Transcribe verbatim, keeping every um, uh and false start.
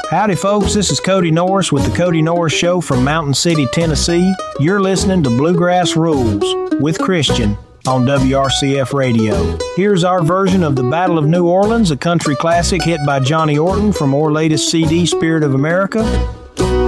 Howdy, folks. This is Cody Norris with the Cody Norris Show from Mountain City, Tennessee. You're listening to Bluegrass Rules with Christian on W R C F Radio. Here's our version of the Battle of New Orleans, a country classic hit by Johnny Orton from our latest C D, Spirit of America.